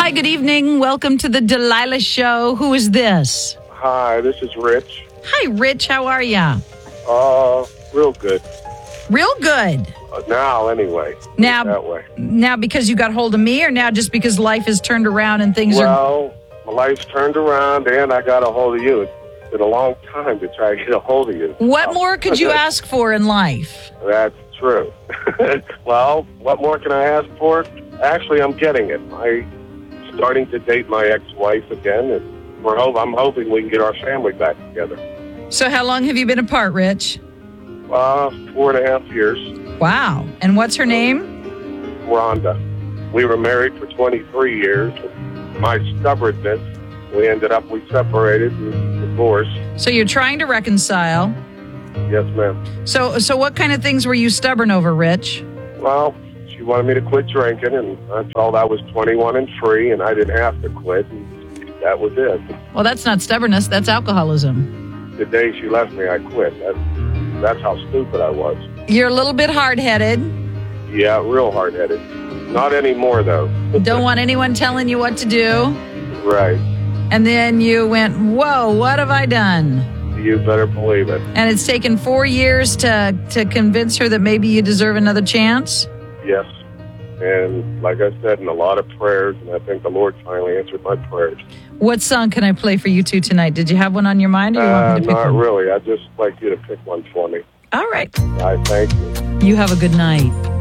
Hi, good evening. Welcome to the Delilah Show. Who is this? Hi, this is Rich. Hi, Rich. How are ya? Real good. Real good. Now, anyway. Now, that way. Now because you got hold of me, or now just because life has turned around and things are... Well, my life's turned around and I got a hold of you. It's been a long time to try to get a hold of you. What more could you ask for in life? That's true. Well, what more can I ask for? Actually, I'm getting it. I'm starting to date my ex-wife again, and I'm hoping we can get our family back together. So how long have you been apart, Rich? 4.5 years. Wow. And what's her name? Rhonda. We were married for 23 years. My stubbornness, we separated and divorced. So you're trying to reconcile. Yes, ma'am. So what kind of things were you stubborn over, Rich? Well, she wanted me to quit drinking, and I told I was 21 and free, and I didn't have to quit, and that was it. Well, that's not stubbornness. That's alcoholism. The day she left me, I quit. That's how stupid I was. You're a little bit hard-headed. Yeah, real hard-headed. Not anymore, though. Don't want anyone telling you what to do. Right. And then you went, whoa, what have I done? You better believe it. And it's taken 4 years to convince her that maybe you deserve another chance? Yes. And like I said, in a lot of prayers, and I think the Lord finally answered my prayers. What song can I play for you two tonight? Did you have one on your mind, or you want me to pick not one? Really. I'd just like you to pick one for me. All right. I thank you. You have a good night.